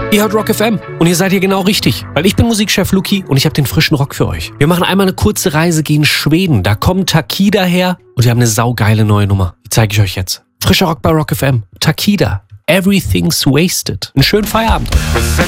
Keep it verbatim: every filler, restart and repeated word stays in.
Ihr hört Rock F M und ihr seid hier genau richtig, weil ich bin Musikchef Luki und ich habe den frischen Rock für euch. Wir machen einmal eine kurze Reise gegen Schweden. Da kommt Takida her und die haben eine saugeile neue Nummer. Die zeige ich euch jetzt. Frischer Rock bei Rock F M. Takida. Everything's Wasted. Einen schönen Feierabend.